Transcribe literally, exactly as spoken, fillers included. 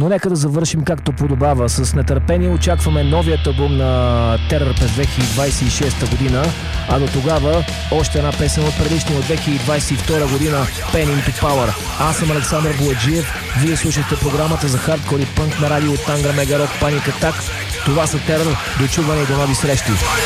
Но нека да завършим както подобава. С нетърпение очакваме новият албум на Terror през две хиляди двадесет и шеста година, а до тогава още една песен от предишния от две хиляди двадесет и втора година, Pain into Power. Аз съм Александър Бояджиев, вие слушате програмата за хардкор и пънк на радио Тангра Мега Рок Паник Атак. Това са Terror, до чуване и до нови срещи.